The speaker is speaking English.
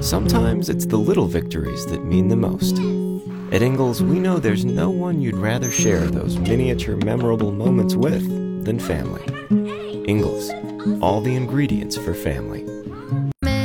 Sometimes it's the little victories that mean the most. At Ingles, we know there's no one you'd rather share those miniature memorable moments with than family. Ingles, all the ingredients for family.